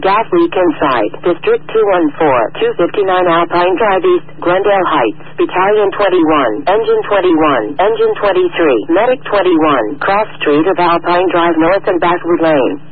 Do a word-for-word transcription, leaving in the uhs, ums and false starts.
Gas leak inside. District two one four, two fifty-nine Alpine Drive East, Glendale Heights. Battalion twenty-one, Engine twenty-one, Engine twenty-three, Medic twenty-one, Cross Street of Alpine Drive North and Backwood Lane.